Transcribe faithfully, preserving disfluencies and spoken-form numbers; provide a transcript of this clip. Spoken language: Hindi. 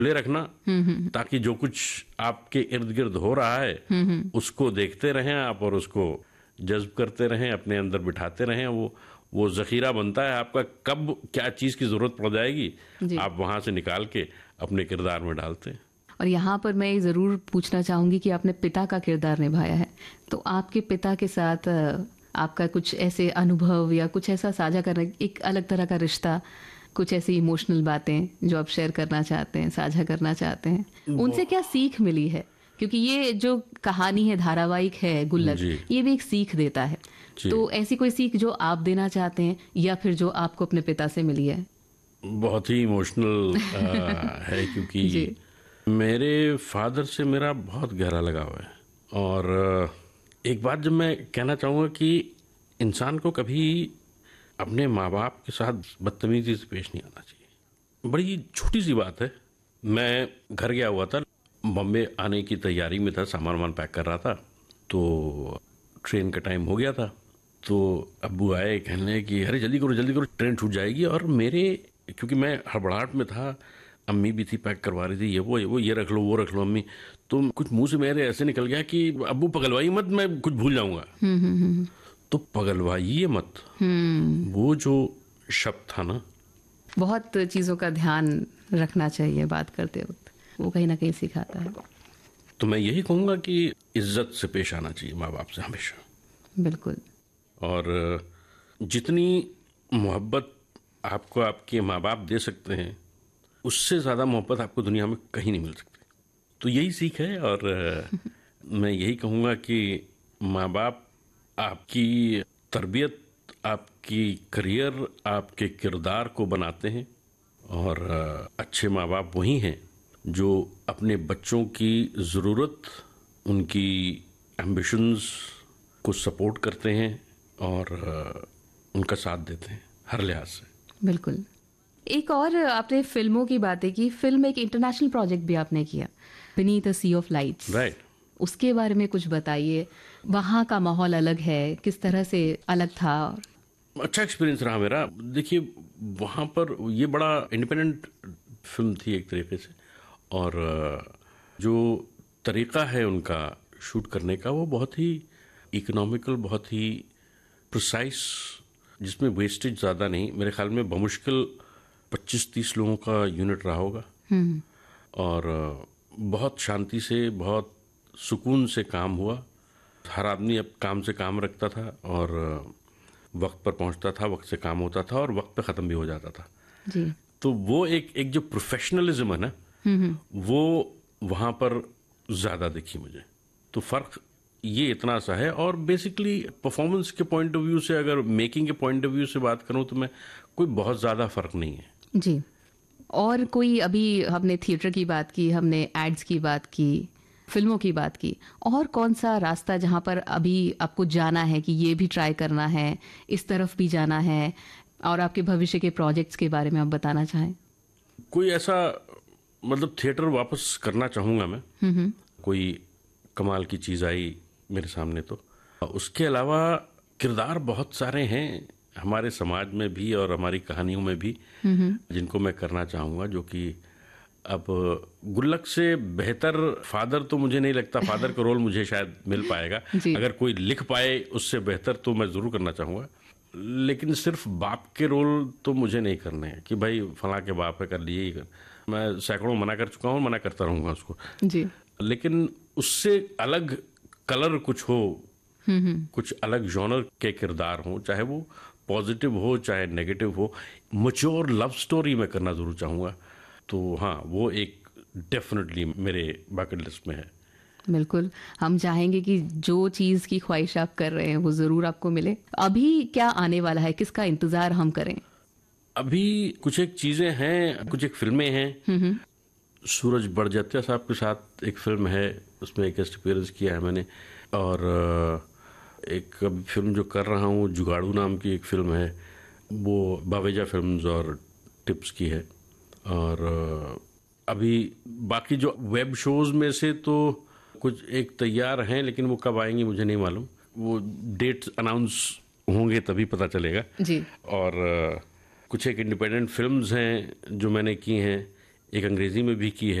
खुले रखना, ताकि जो कुछ आपके इर्द गिर्द हो रहा है उसको देखते रहें आप और उसको जज्ब करते रहें, अपने अंदर बिठाते रहें। वो वो जखीरा बनता है आपका, कब क्या चीज़ की ज़रूरत पड़ जाएगी आप वहाँ से निकाल के अपने किरदार में डालते हैं। और यहाँ पर मैं ज़रूर पूछना चाहूँगी कि आपने पिता का किरदार निभाया है, तो आपके पिता के साथ आपका कुछ ऐसे अनुभव या कुछ ऐसा साझा करना, एक अलग तरह का रिश्ता, कुछ ऐसी इमोशनल बातें जो आप शेयर करना चाहते हैं, साझा करना चाहते हैं, उनसे क्या सीख मिली है? क्योंकि ये जो कहानी है, धारावाहिक है गुल्लक, ये भी एक सीख देता है, तो ऐसी कोई सीख जो आप देना चाहते हैं या फिर जो आपको अपने पिता से मिली है? बहुत ही इमोशनल है, क्योंकि मेरे फादर से मेरा बहुत गहरा लगाव है। और एक बात जब मैं कहना चाहूँगा कि इंसान को कभी अपने माँ बाप के साथ बदतमीजी से पेश नहीं आना चाहिए। बड़ी छोटी सी बात है, मैं घर गया हुआ था, बॉम्बे आने की तैयारी में था, सामान वामान पैक कर रहा था, तो ट्रेन का टाइम हो गया था। तो अब्बू आए, कहने कि अरे जल्दी करो जल्दी करो, ट्रेन छूट जाएगी। और मेरे, क्योंकि मैं हड़बड़ाहट में था, अम्मी भी थी, पैक करवा रही थी, ये वो ये वो ये रख लो वो रख लो अम्मी, तो कुछ मुंह से मेरे ऐसे निकल गया कि अब्बू पगलवाई मत, मैं कुछ भूल जाऊंगा। तो पगलवाइए मत, वो जो शब्द था ना, बहुत चीज़ों का ध्यान रखना चाहिए बात करते वक्त, वो कहीं ना कहीं सिखाता है। तो मैं यही कहूँगा कि इज्जत से पेश आना चाहिए माँ बाप से हमेशा। बिल्कुल। और जितनी मोहब्बत आपको आपके माँ बाप दे सकते हैं, उससे ज़्यादा मोहब्बत आपको दुनिया में कहीं नहीं मिल सकती। तो यही सीख है। और मैं यही कहूँगा कि माँ बाप आपकी तरबियत, आपकी करियर, आपके किरदार को बनाते हैं। और अच्छे माँ बाप वही हैं जो अपने बच्चों की ज़रूरत, उनकी एम्बिशंस को सपोर्ट करते हैं और उनका साथ देते हैं हर लिहाज से। बिल्कुल। एक और आपने फिल्मों की बातें की, फिल्म एक इंटरनेशनल प्रोजेक्ट भी आपने किया, beneath a C of lights. Right. उसके बारे में कुछ बताइए, वहाँ का माहौल अलग है, किस तरह से अलग था? अच्छा एक्सपीरियंस रहा मेरा। देखिए, वहाँ पर ये बड़ा इंडिपेंडेंट फिल्म थी एक तरीके से, और जो तरीक़ा है उनका शूट करने का वो बहुत ही इकोनॉमिकल, बहुत ही प्रिसाइज, जिसमें वेस्टेज ज़्यादा नहीं। मेरे ख्याल में बमुश्किल पच्चीस तीस लोगों का यूनिट रहा होगा, और बहुत शांति से, बहुत सुकून से काम हुआ। हर आदमी अब काम से काम रखता था और वक्त पर पहुंचता था, वक्त से काम होता था और वक्त पे ख़त्म भी हो जाता था जी। तो वो एक एक जो प्रोफेशनलिज्म है ना, वो वहाँ पर ज़्यादा दिखी मुझे। तो फ़र्क ये इतना सा है। और बेसिकली परफॉर्मेंस के पॉइंट ऑफ व्यू से, अगर मेकिंग के पॉइंट ऑफ व्यू से बात करूँ तो मैं कोई बहुत ज़्यादा फ़र्क नहीं है जी। और कोई, अभी हमने थिएटर की बात की, हमने एड्स की बात की, फिल्मों की बात की, और कौन सा रास्ता जहाँ पर अभी आपको जाना है कि ये भी ट्राई करना है, इस तरफ भी जाना है, और आपके भविष्य के प्रोजेक्ट्स के बारे में आप बताना चाहें? कोई ऐसा, मतलब थिएटर वापस करना चाहूँगा मैं। कोई कमाल की चीज़ आई मेरे सामने तो। उसके अलावा किरदार बहुत सारे हैं हमारे समाज में भी और हमारी कहानियों में भी, जिनको मैं करना चाहूँगा, जो कि अब गुल्लक से बेहतर फादर तो मुझे नहीं लगता, फादर का रोल मुझे शायद मिल पाएगा। अगर कोई लिख पाए उससे बेहतर तो मैं ज़रूर करना चाहूँगा, लेकिन सिर्फ बाप के रोल तो मुझे नहीं करने हैं कि भाई फलां के बाप है, कर लिए ही कर। मैं सैकड़ों मना कर चुका हूँ, मना करता रहूँगा उसको जी। लेकिन उससे अलग कलर कुछ हो, कुछ अलग जॉनर के किरदार हो, चाहे वो पॉजिटिव हो चाहे नेगेटिव हो, मैच्योर लव स्टोरी में करना ज़रूर चाहूँगा। तो हाँ, वो एक डेफिनेटली मेरे बकेट लिस्ट में है। बिल्कुल, हम चाहेंगे कि जो चीज़ की ख्वाहिश आप कर रहे हैं वो ज़रूर आपको मिले। अभी क्या आने वाला है, किसका इंतज़ार हम करें? अभी कुछ एक चीज़ें हैं, कुछ एक फिल्में हैं। सूरज बड़जात्या साहब के साथ एक फिल्म है, उसमें एक गेस्ट अपीयरेंस किया है मैंने। और एक फिल्म जो कर रहा हूँ, जुगाड़ू नाम की एक फिल्म है, वो बावेजा फिल्म्स और टिप्स की है। और अभी बाकी जो वेब शोज़ में से तो कुछ एक तैयार हैं, लेकिन वो कब आएंगी मुझे नहीं मालूम। वो डेट्स अनाउंस होंगे तभी पता चलेगा जी। और कुछ एक इंडिपेंडेंट फिल्म्स हैं जो मैंने की हैं। एक अंग्रेजी में भी की है